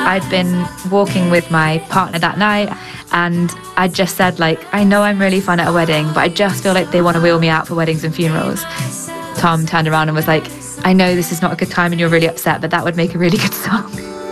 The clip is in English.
I'd been walking with my partner that night, and I just said, like, I know I'm really fun at a wedding, but I just feel like they want to wheel me out for weddings and funerals. Tom turned around and was like, I know this is not a good time and you're really upset, but that would make a really good song.